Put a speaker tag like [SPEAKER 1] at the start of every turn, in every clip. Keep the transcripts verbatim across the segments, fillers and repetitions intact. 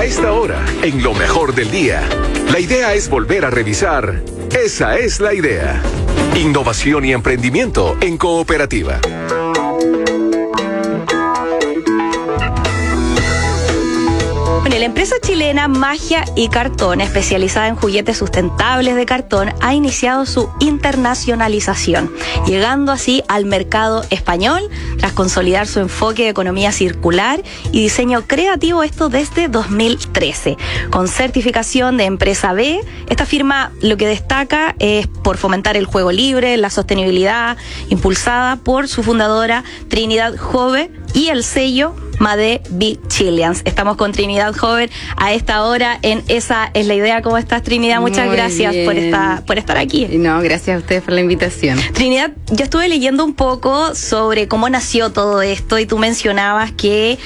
[SPEAKER 1] A esta hora, en lo mejor del día, la idea es volver a revisar. Esa es la idea. Innovación y emprendimiento en cooperativa.
[SPEAKER 2] Bueno, la empresa chilena Magia y Cartón, especializada en juguetes sustentables de cartón, ha iniciado su internacionalización, llegando así al mercado español tras consolidar su enfoque de economía circular y diseño creativo, esto desde dos mil trece. Con certificación de empresa B, esta firma lo que destaca es por fomentar el juego libre, la sostenibilidad, impulsada por su fundadora Trinidad Jove y el sello Made by Chileans. Estamos con Trinidad Joven a esta hora en Esa es la Idea. ¿Cómo estás, Trinidad? Muchas
[SPEAKER 3] Muy
[SPEAKER 2] gracias
[SPEAKER 3] bien.
[SPEAKER 2] por estar, por estar aquí.
[SPEAKER 3] No, gracias a ustedes por la invitación.
[SPEAKER 2] Trinidad, yo estuve leyendo un poco sobre cómo nació todo esto y tú mencionabas que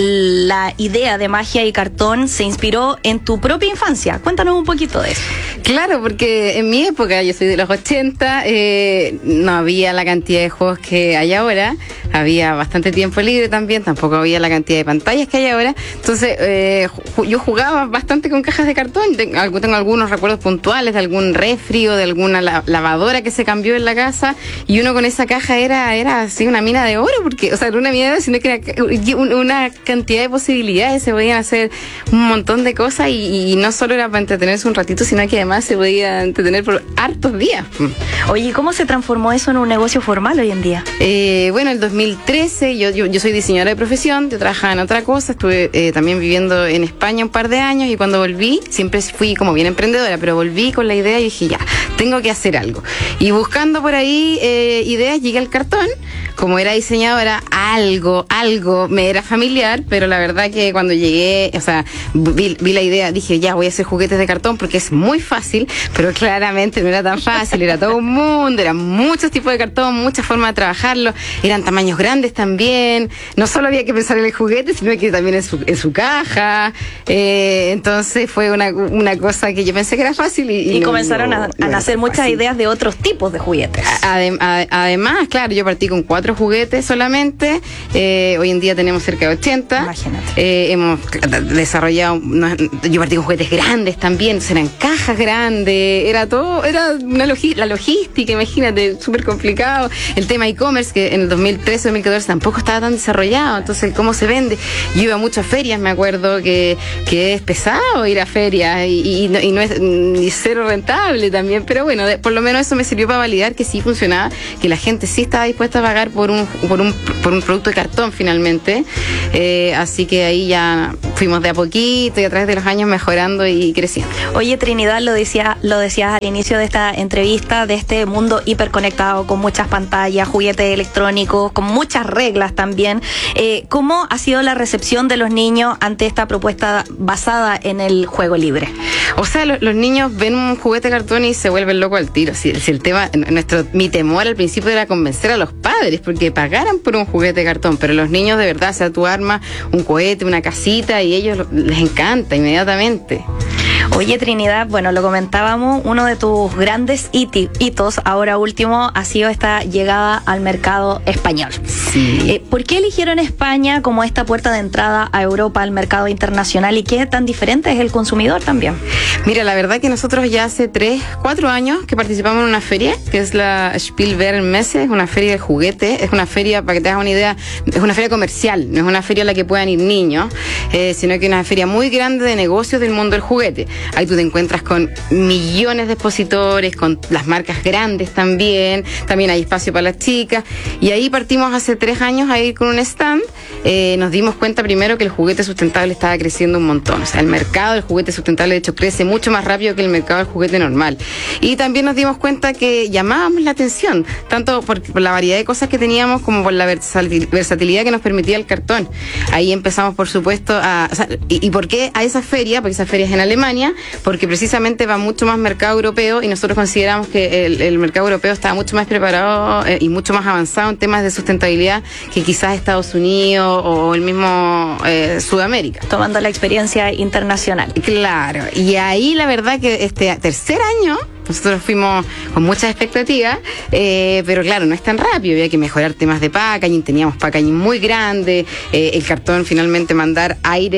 [SPEAKER 2] la idea de Magia y Cartón se inspiró en tu propia infancia. Cuéntanos un poquito de eso.
[SPEAKER 3] Claro, porque en mi época, yo soy de los ochenta, eh, no había la cantidad de juegos que hay ahora. Había bastante tiempo libre también, tampoco había la cantidad de pantallas que hay ahora. Entonces, eh, ju- yo jugaba bastante con cajas de cartón. Tengo, tengo algunos recuerdos puntuales de algún refri o de alguna la- lavadora que se cambió en la casa. Y uno con esa caja era, era así una mina de oro, porque, o sea, no una mina de oro, sino que era un- una cantidad de posibilidades. Se podían hacer un montón de cosas y, y no solo era para entretenerse un ratito, sino que además se podía entretener por hartos días.
[SPEAKER 2] Oye, ¿cómo se transformó eso en un negocio formal hoy en día?
[SPEAKER 3] Eh, bueno, el dos mil trece, yo, yo, yo soy diseñadora de profesión, yo trabajaba en otra cosa, estuve eh, también viviendo en España un par de años y cuando volví, siempre fui como bien emprendedora, pero volví con la idea y dije, ya, tengo que hacer algo. Y buscando por ahí eh, ideas, llegué al cartón. Como era diseñadora, algo, algo me era familiar, pero la verdad que cuando llegué, o sea, vi, vi la idea, dije, ya, voy a hacer juguetes de cartón porque es muy fácil, pero claramente no era tan fácil, era todo un mundo, eran muchos tipos de cartón, muchas formas de trabajarlo, eran tamaños grandes también, no solo había que pensar en el juguete, sino que también en su, en su caja, eh, entonces fue una, una cosa que yo pensé que era fácil. Y,
[SPEAKER 2] Y,
[SPEAKER 3] y no,
[SPEAKER 2] comenzaron
[SPEAKER 3] no,
[SPEAKER 2] a, a
[SPEAKER 3] no
[SPEAKER 2] nacer
[SPEAKER 3] era
[SPEAKER 2] muchas
[SPEAKER 3] fácil.
[SPEAKER 2] ideas de otros tipos de juguetes.
[SPEAKER 3] Adem- a- además, claro, yo partí con cuatro juguetes solamente. Eh, hoy en día tenemos cerca de ochenta.
[SPEAKER 2] Imagínate.
[SPEAKER 3] Eh, hemos desarrollado, no, yo partí con juguetes grandes también, eran cajas grandes, era todo, era una logi- la logística, imagínate, súper complicado. El tema e-commerce, que en el dos mil trece, dos mil catorce tampoco estaba tan desarrollado, entonces, ¿cómo se vende? Yo iba a muchas ferias, me acuerdo que, que es pesado ir a ferias y, y, no, y no es ni cero rentable también, pero bueno, de, por lo menos eso me sirvió para validar que sí funcionaba, que la gente sí estaba dispuesta a pagar por un, por un, por un producto de cartón finalmente. Eh, así que ahí ya fuimos de a poquito y a través de los años mejorando y creciendo.
[SPEAKER 2] Oye, Trinidad, lo decía, lo decías al inicio de esta entrevista, de este mundo hiperconectado, con muchas pantallas, juguetes electrónicos, con muchas reglas también. Eh, ¿Cómo ha sido la recepción de los niños ante esta propuesta basada en el juego libre?
[SPEAKER 3] O sea, lo, los niños ven un juguete de cartón y se vuelven locos al tiro. Si, si el tema, nuestro, mi temor al principio era convencer a los padres porque pagaran por un juguete de cartón, pero los niños de verdad, o sea, tú armas un cohete, una casita y ellos lo, les encanta inmediatamente.
[SPEAKER 2] Oye, Trinidad, bueno, lo comentábamos, uno de tus grandes hiti- hitos, ahora último, ha sido esta llegada al mercado español.
[SPEAKER 3] Sí.
[SPEAKER 2] Eh, ¿Por qué eligieron España como esta puerta de entrada a Europa, al mercado internacional, y qué tan diferente es el consumidor también?
[SPEAKER 3] Mira, la verdad que nosotros ya hace tres, cuatro años que participamos en una feria, que es la Spielwarenmesse, es una feria de juguetes, es una feria, para que te hagas una idea, es una feria comercial, no es una feria a la que puedan ir niños, eh, sino que es una feria muy grande de negocios del mundo del juguete. Ahí tú te encuentras con millones de expositores, con las marcas grandes también, también hay espacio para las chicas, y ahí partimos hace tres años a ir con un stand. Eh, nos dimos cuenta primero que el juguete sustentable estaba creciendo un montón, o sea, el mercado del juguete sustentable de hecho crece mucho más rápido que el mercado del juguete normal, y también nos dimos cuenta que llamábamos la atención, tanto por, por la variedad de cosas que teníamos como por la versatilidad que nos permitía el cartón. Ahí empezamos, por supuesto, a... O sea, y, ¿y por qué a esa feria? Porque esa feria es en Alemania, porque precisamente va mucho más mercado europeo y nosotros consideramos que el, el mercado europeo está mucho más preparado eh, y mucho más avanzado en temas de sustentabilidad que quizás Estados Unidos o el mismo eh, Sudamérica.
[SPEAKER 2] Tomando la experiencia internacional.
[SPEAKER 3] Claro, y ahí la verdad que este tercer año nosotros fuimos con muchas expectativas, eh, pero claro, no es tan rápido, había que mejorar temas de packaging, teníamos packaging muy grande, eh, el cartón finalmente mandar aire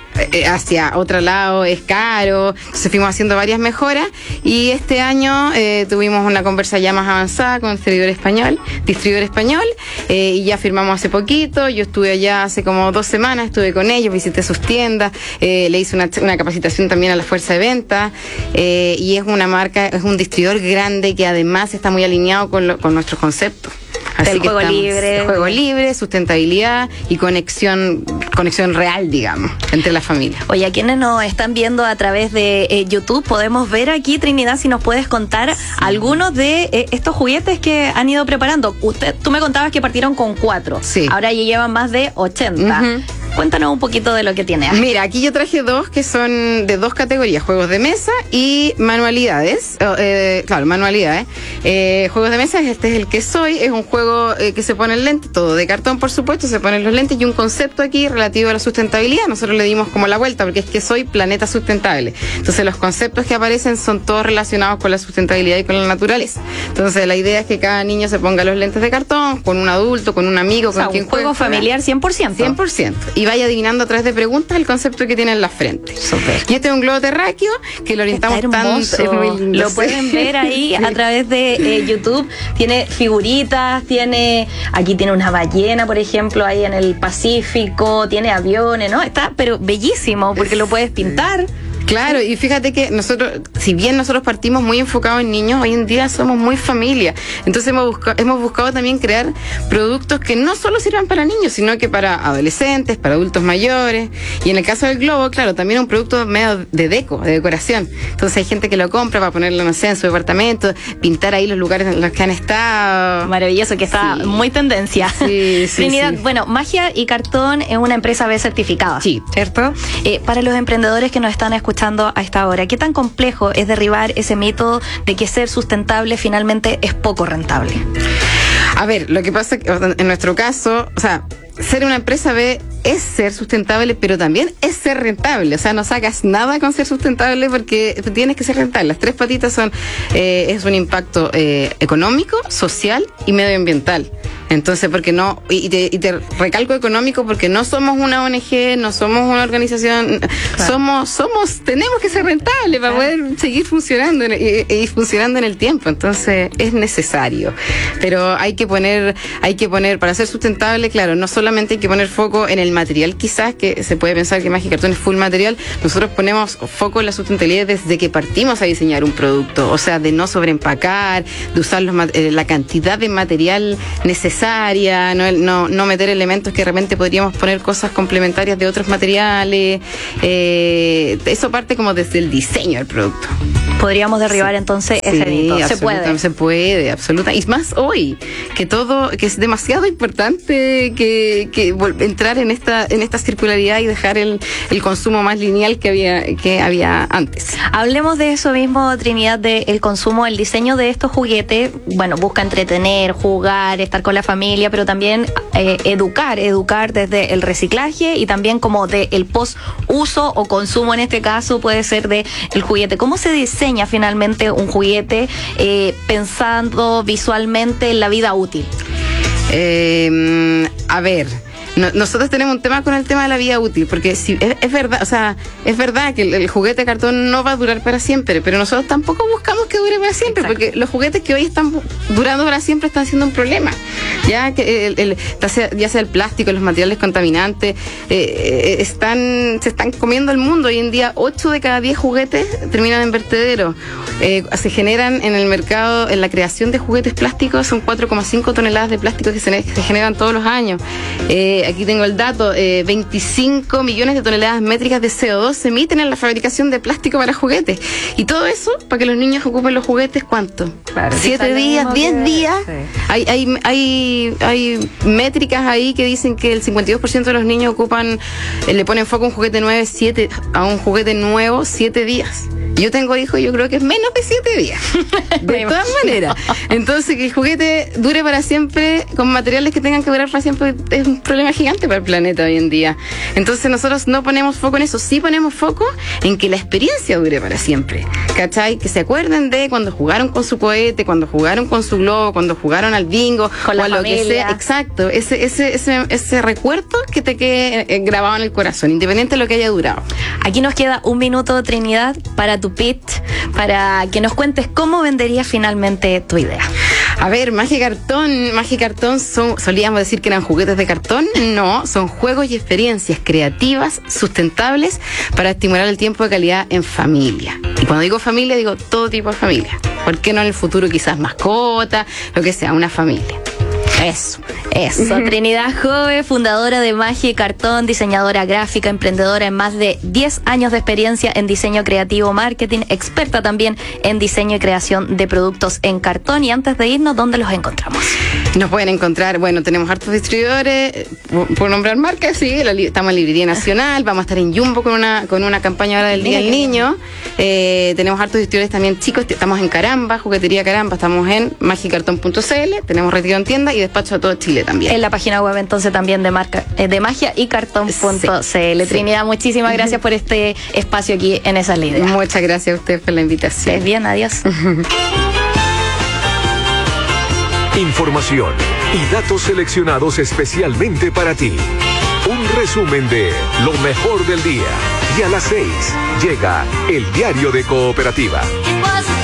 [SPEAKER 3] eh, hacia otro lado es caro, entonces fuimos haciendo varias mejoras y este año eh, tuvimos una conversa ya más avanzada con el distribuidor español, distribuidor español eh, y ya firmamos hace poquito. Yo estuve allá hace como dos semanas, estuve con ellos, visité sus tiendas, eh, le hice una, una capacitación también a la fuerza de venta eh, y es una marca, es un distribuidor grande que además está muy alineado con, lo, con nuestros conceptos. Así
[SPEAKER 2] del
[SPEAKER 3] que
[SPEAKER 2] juego
[SPEAKER 3] estamos,
[SPEAKER 2] libre.
[SPEAKER 3] Juego libre, sustentabilidad y conexión, conexión real, digamos, entre las familias.
[SPEAKER 2] Oye, a quienes nos están viendo a través de eh, YouTube, podemos ver aquí, Trinidad, si nos puedes contar sí. algunos de eh, estos juguetes que han ido preparando. Usted, tú me contabas que partieron con cuatro.
[SPEAKER 3] Sí.
[SPEAKER 2] Ahora ya llevan más de ochenta. Uh-huh. Cuéntanos un poquito de lo que tiene.
[SPEAKER 3] Mira, aquí yo traje dos que son de dos categorías, juegos de mesa y manualidades. Eh, claro, manualidades. Eh, juegos de mesa, este es el que soy, es un juego eh, que se pone el lente, todo de cartón por supuesto, se ponen los lentes y un concepto aquí relativo a la sustentabilidad. Nosotros le dimos como la vuelta porque es que soy planeta sustentable. Entonces los conceptos que aparecen son todos relacionados con la sustentabilidad y con la naturaleza. Entonces la idea es que cada niño se ponga los lentes de cartón, con un adulto, con un amigo,
[SPEAKER 2] o sea,
[SPEAKER 3] con quien
[SPEAKER 2] un juego
[SPEAKER 3] juegue,
[SPEAKER 2] familiar cien por ciento.
[SPEAKER 3] cien por ciento. Y vaya adivinando a través de preguntas el concepto que tiene en la frente.
[SPEAKER 2] Super.
[SPEAKER 3] Y este es un globo terráqueo que lo orientamos tanto.
[SPEAKER 2] Es muy lindo. Lo pueden ver ahí sí. a través de eh, YouTube. Tiene figuritas, tiene aquí tiene una ballena, por ejemplo, ahí en el Pacífico, tiene aviones, ¿no? Está pero bellísimo porque lo puedes pintar.
[SPEAKER 3] Claro, y fíjate que nosotros, si bien nosotros partimos muy enfocados en niños, hoy en día somos muy familia. Entonces hemos buscado, hemos buscado también crear productos que no solo sirvan para niños, sino que para adolescentes, para adultos mayores. Y en el caso del globo, claro, también es un producto medio de deco, de decoración. Entonces hay gente que lo compra para ponerlo, no sé, en su departamento, pintar ahí los lugares en los que han estado.
[SPEAKER 2] Maravilloso, que está sí. muy tendencia.
[SPEAKER 3] Sí, sí,
[SPEAKER 2] Trinidad,
[SPEAKER 3] sí.
[SPEAKER 2] Bueno, Magia y Cartón es una empresa B certificada.
[SPEAKER 3] Sí.
[SPEAKER 2] ¿Cierto? Eh, para los emprendedores que nos están escuchando a esta hora, ¿qué tan complejo es derribar ese mito de que ser sustentable finalmente es poco rentable?
[SPEAKER 3] A ver, lo que pasa es que en nuestro caso, o sea, ser una empresa B es ser sustentable, pero también es ser rentable. O sea, no sacas nada con ser sustentable porque tienes que ser rentable. Las tres patitas son, eh, es un impacto eh, económico, social y medioambiental. Entonces, porque no, y te, y te recalco económico porque no somos una O N G, no somos una organización, claro. somos, somos, tenemos que ser rentables para claro. poder seguir funcionando y, y funcionando en el tiempo. Entonces, es necesario. Pero hay que poner, hay que poner, para ser sustentable, claro, no solamente hay que poner foco en el material, quizás, que se puede pensar que Magia y Cartón es full material. Nosotros ponemos foco en la sustentabilidad desde que partimos a diseñar un producto. O sea, de no sobreempacar, de usar los, eh, la cantidad de material necesaria. No, no, no meter elementos que de repente podríamos poner cosas complementarias de otros materiales. Eh, eso parte como desde el diseño del producto.
[SPEAKER 2] Podríamos derribar sí. entonces ese
[SPEAKER 3] sí,
[SPEAKER 2] mito. Se puede.
[SPEAKER 3] Se puede, absolutamente. Y más hoy, que todo, que es demasiado importante que, que entrar en esta, en esta circularidad y dejar el, el consumo más lineal que había, que había antes.
[SPEAKER 2] Hablemos de eso mismo, Trinidad, del consumo, el diseño de estos juguetes. Bueno, busca entretener, jugar, estar con la familia, pero también eh, educar, educar desde el reciclaje y también como de el post-uso o consumo, en este caso puede ser de el juguete. ¿Cómo se diseña finalmente un juguete eh, pensando visualmente en la vida útil?
[SPEAKER 3] Eh, a ver... No, nosotros tenemos un tema con el tema de la vida útil, porque si es, es verdad, o sea, es verdad que el, el juguete de cartón no va a durar para siempre, pero nosotros tampoco buscamos que dure para siempre. Exacto. Porque los juguetes que hoy están durando para siempre están siendo un problema. Ya que el, el, ya sea el plástico, los materiales contaminantes, eh, están, se están comiendo el mundo. Hoy en día, ocho de cada diez juguetes terminan en vertederos. Eh, se generan en el mercado, en la creación de juguetes plásticos, son cuatro coma cinco toneladas de plástico que se, se generan todos los años. Eh, Aquí tengo el dato, eh, veinticinco millones de toneladas métricas de C O dos se emiten en la fabricación de plástico para juguetes. Y todo eso, para que los niños ocupen los juguetes, ¿cuánto? Claro, ¿Siete días? ¿Diez que... días? Sí. Hay, hay, hay, hay métricas ahí que dicen que el cincuenta y dos por ciento de los niños ocupan, eh, le ponen foco a un juguete nuevo, siete, a un juguete nuevo, siete días. Yo tengo hijos y yo creo que es menos de siete días. De todas maneras. Entonces, que el juguete dure para siempre con materiales que tengan que durar para siempre es un problema gigante para el planeta hoy en día. Entonces, nosotros no ponemos foco en eso. Sí ponemos foco en que la experiencia dure para siempre. ¿Cachai? Que se acuerden de cuando jugaron con su cohete, cuando jugaron con su globo, cuando jugaron al bingo,
[SPEAKER 2] con la
[SPEAKER 3] o a lo que sea. Exacto. Ese, ese, ese, ese recuerdo que te quede grabado en el corazón, independiente de lo que haya durado.
[SPEAKER 2] Aquí nos queda un minuto, Trinidad, para tu pitch, para que nos cuentes cómo venderías finalmente tu idea.
[SPEAKER 3] A ver, Magia y Cartón, Magia y Cartón son, solíamos decir que eran juguetes de cartón. No, son juegos y experiencias creativas, sustentables, para estimular el tiempo de calidad en familia. Y cuando digo familia, digo todo tipo de familia. ¿Por qué no en el futuro quizás mascota, lo que sea, una familia? Eso.
[SPEAKER 2] Eso, Trinidad Jove, fundadora de Magia y Cartón, diseñadora gráfica, emprendedora en más de diez años de experiencia en diseño creativo, marketing, experta también en diseño y creación de productos en cartón. Y antes de irnos, ¿dónde los encontramos?
[SPEAKER 3] Nos pueden encontrar, bueno, tenemos hartos distribuidores, por, por nombrar marcas, sí, la, estamos en Librería Nacional, vamos a estar en Jumbo con una con una campaña ahora del Día del Niño, eh, tenemos hartos distribuidores también chicos, estamos en Caramba, Juguetería Caramba, estamos en magicartón punto c l, tenemos retiro en tienda y despacho a todo Chile también.
[SPEAKER 2] En la página web entonces también de marca eh, de magia y cartón punto c l. Sí, Trinidad, sí. Muchísimas gracias por este espacio aquí en Esa es la Idea.
[SPEAKER 3] Muchas gracias a ustedes por la invitación.
[SPEAKER 2] Estés bien, adiós.
[SPEAKER 1] Información y datos seleccionados especialmente para ti. Un resumen de lo mejor del día. Y a las seis llega el Diario de Cooperativa.